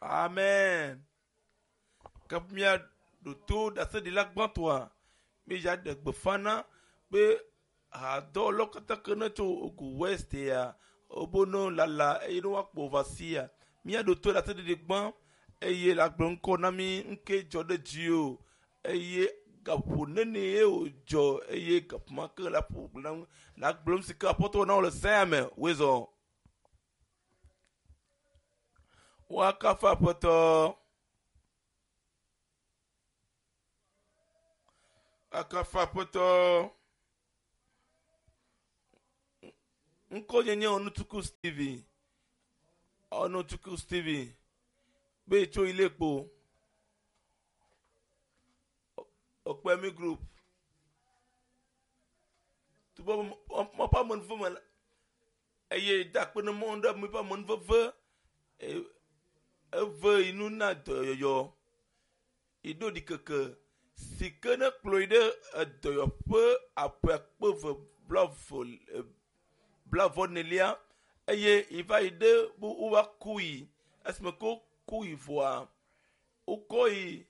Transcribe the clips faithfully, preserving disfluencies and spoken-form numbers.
Amen. Kapmia do to da se de la gbantoa. Me ja de gbefana be a do lokata kana to ogu west ya. Obono lala e no wa povasia. Mia do to da se de gban eye la gbonko na mi nke jode jio. Eye gapo nene e ojo eye gapma ke la problem la blom sika poto na le same wezo. Waka fa poto. Akafa poto. Nko nyenye onutuku Stevie. Onutuku Stevie. Be cho ilepo. Okpemi group. Tubo mo pa mon fo man. Eye dak pe no monde mo pa mon fo fo. E ve inu na do yo. Ido di keke. Si que ne cloide de yo peu après peu blavol blavonelia eye il va aider bu uwa kui est-ce que kui voit ou koi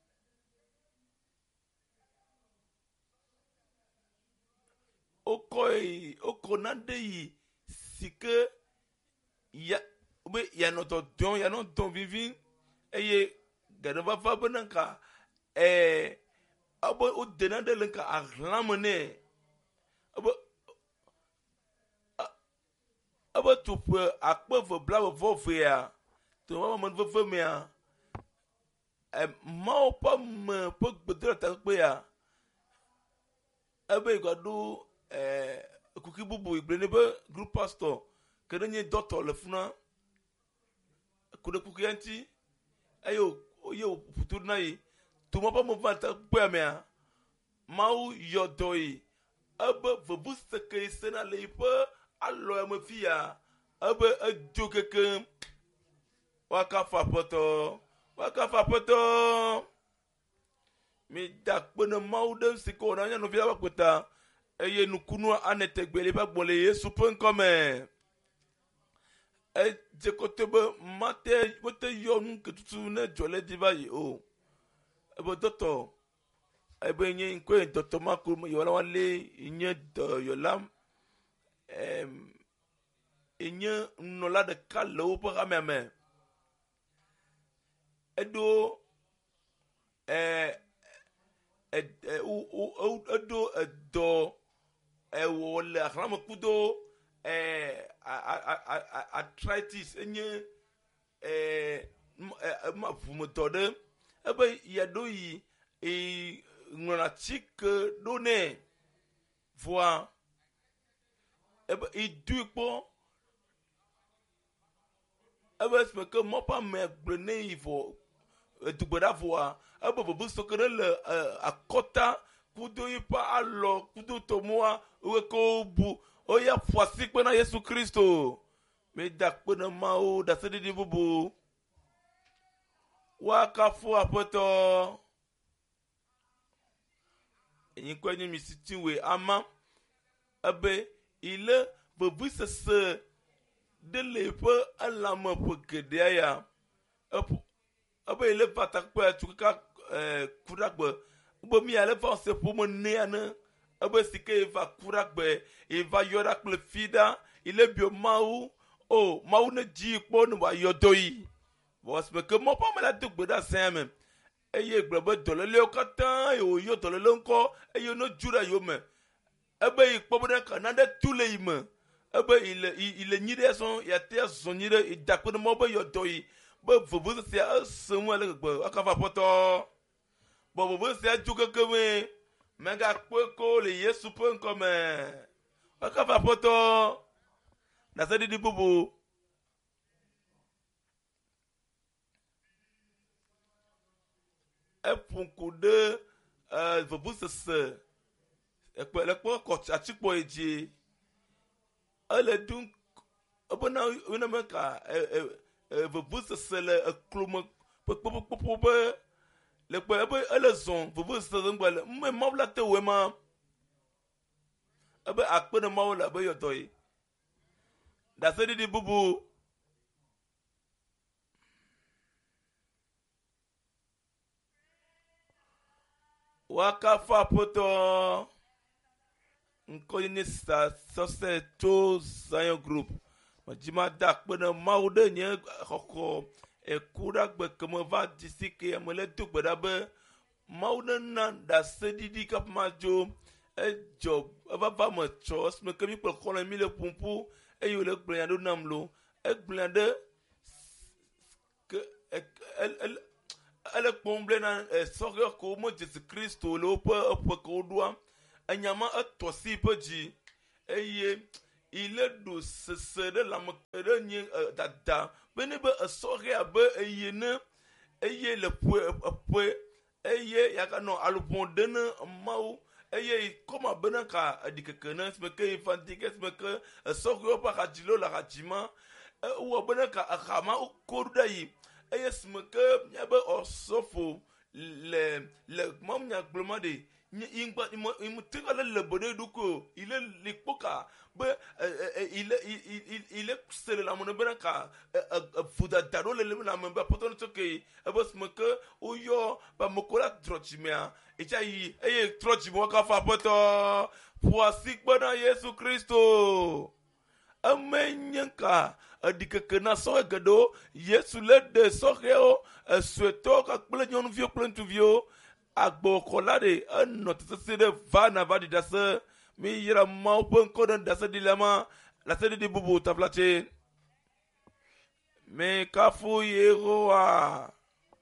o koi o konande yi si que ya be ya notre don ya non don vivin eye gadova va benanka eh abo o denande lenka aglamene abo abo tupe akpe vo blavo vo vea to mama mon vo vo mea e ma pa me po gbedra ta pe ya ebe igadu eh kuki bubu ibrene be group pastor kenye doctor le funa kude kuki anti ayo yo futur na yi to mama mo vanta pe mea mau yodoi ebe vobu seke sena le pe alo e mafia ebe ejo keke waka fa poto waka fa poto mi dakpene mau de siko na nya no via bakota eye nukunu anetegbele ba gbole Yesu pen comme e je kotebe mate wote yo nku tutu na jole divayi o ebe doctor ebe nye nkwe doctor makuru yola wale nye do yolam em enye nola de kalo para meme edo eh eh u u edo edo e wole akram kudo eh arthritis enye eh ma fumotode ebe yado yi e ngona chike donné voix ebe idupo ebe se que mo pa me brene ivo dugbada voix ebe bobu sokere le akota kudo ipa alo kudo tomoa we ko bu oya foisi pe na Yesu Kristo me dakpe na mao da se di bubu wa ka fo apoto yin kwenye misitiwe ama abe ile bobu sese de lepe alama pokedia ya abe ile patakpe tuka eh kuragbe bo mi ale fa se pour monne ana abe sike va kuragbe e va yora kle fida ile bio mau o mau ne ji po no wa yodoi vos me que mo pa me la dugbe da sem eye gbebe dolele okatan e o yo dolele nko eye no jura yo me ebe ikpobode kanade tule ime ebe ile ile nyide son ya te son nyide idakpe mo be yo doi be vovu se asun ele gbe akafa poto bo vovu se ajukekeme mega kpeko le Yesu pen comme akafa poto na se di bubu epunkude euh vovu se ekpe le kpo ko atikpo eje ele dun obona una meka e vovu se le eklumo popopopo be le kpe ebe ele zon vovu se ngbele mme mabla te we ma ebe akpe na mawla be yotoi da se di bubu wakafa poto nkoyini sa sose to Zion group majima dak bena maude nye khoko e kura gbe kemo va d'ici que amele tu gbeda be maude nan da sedidi kap majo e job va va mo chos me kemi pel kola mi le pumpu e yo le blando namlo e blande que el el ele pomble na sɔgɔ ko mo Jésus Christ le woƒe eƒe ko ɖoa enyama etɔsi ƒe dzi eye ile ɖo sese ɖe lãme ɖe nye dada be ne be esɔgɔ abe eye ne eye le ƒe eƒe eye yakanɔ alʋƒo ɖe ne mawu eye kɔma bena ka edikeke ne sime ke infantike sime ke esɔgɔ ƒe axadzi lo le axadzi ma ewɔ bena ka axama woko ɖe yi. Eye sime ke miabe osofo le le mɔm nyagblɔma de ingba imuteka le le bode duko ile likpoka be ile ile sele la mona bena ka fuda daro le le la memba potom toke ebe sime ke oyo ba mokola trochimea echa yi eye trochimo ka fa poto poasi gbona Yesu Kristo amenyenka adikeke na sɔgɔ geɖewo Yesu le de sɔgɔwo esuetɔ kakple nyɔnuviwo kple ŋutsuviwo agbɔxɔla de enɔ tesese ɖe va na va ɖi ɖase mi yra mawo ƒe ŋkɔ ɖe ɖase ɖi le ma ɖase ɖiɖi bubu taflatse mi kafu Yehowa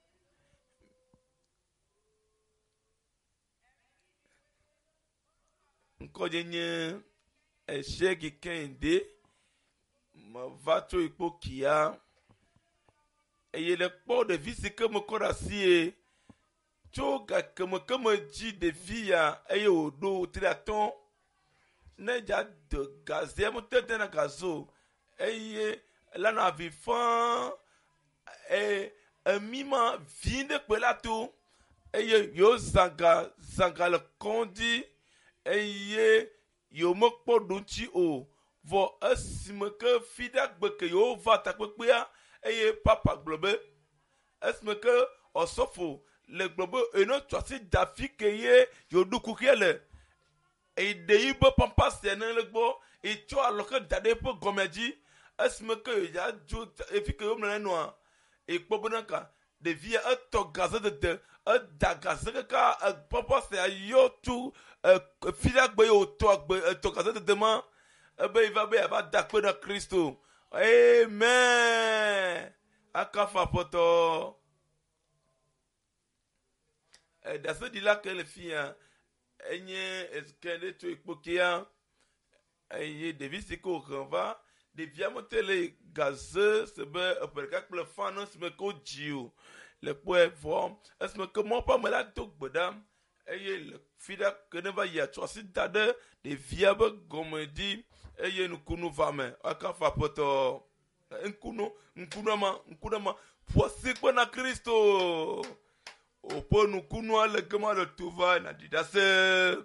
ŋkɔdze nye eshegi kende ma va tso ikpo kia eye le kpɔ ɖevi si ke me kɔ ɖe asi tso gake me ke me dzi ɖevi ya eye wòɖo tri atɔ ne dza de gazea me te de na gazo eye lana avi fãa e emi ma vi ɖe kpe la to eye yewo zãga zãga le kɔn dzi eye yewo mekpɔ ɖo ŋuti o. Vɔ esime ke fi ɖe agbe ke yewo va takpekpea eye papa gblɔ be esime ke ɔsɔfo le gblɔ be eno tso asi da fi ke ye yewoɖo kukia le eɖe yi be pampasia ne le gbɔ etsɔ alɔ ke da ɖe eƒe gɔmea dzi esime ke yedza dzo efi ke yewomlɔ le nɔa ekpɔ bena ka ɖevia etɔ gaze dede eda gaze kaka pampasia yɔ tu fi ɖe agbe ye wòtɔ agbe etɔ gaze dede ma. Ebe iva be ava da kpe na Kristo. Amen. Akafa poto. E dase di la ke le fia. Enye eskende to ikpokia. Eye devi siko renva. Devi amote le gaze sebe opereka kple fano sebe ko jiu. Le kwe vom. Esme ke mo pa me la to gbeda. Eye le fida ke ne va ya chosi dade devi abe gomedi. Eye nukunu vame akafa poto nkunu nkunu ma nkunu ma posi kwa na Kristo opo nukunu ale kema le tuva na didase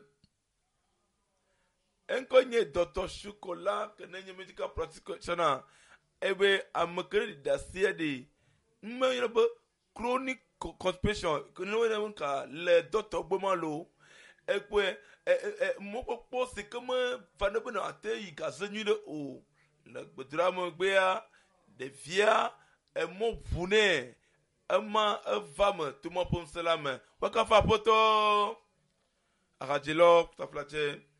enko nye doctor Shukola kenenye medical practitioner ebe amekere didase de mme yebe chronic constipation kenenye nka le doctor gbemalo ekwe mokpɔkpɔ si ke me va ne bena ate yi gaze nyui ɖe o le gbedra megbea ɖevia emɔ ʋu nɛ ema eva me to mɔ ƒe ŋusẽ la me wakafa ƒetɔ ahadzilɔ taflatse.